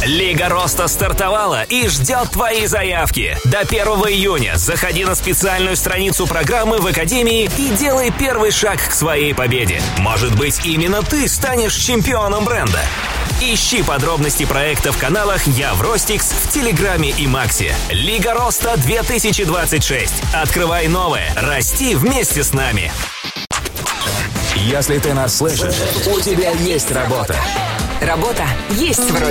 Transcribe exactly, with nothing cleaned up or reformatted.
Лига Роста стартовала и ждет твои заявки. До первого июня заходи на специальную страницу программы в Академии и делай первый шаг к своей победе. Может быть, именно ты станешь чемпионом бренда. Ищи подробности проекта в каналах Я в Ростикс, в Телеграме и Максе. Лига Роста две тысячи двадцать шесть. Открывай новое. Расти вместе с нами. Если ты нас слышишь, у тебя есть работа. Работа есть в Ростикс.